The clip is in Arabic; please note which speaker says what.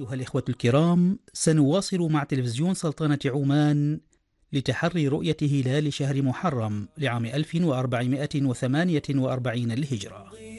Speaker 1: أيها الإخوة الكرام، سنواصل مع تلفزيون سلطنة عمان لتحري رؤية هلال شهر محرم لعام 1448 للهجرة.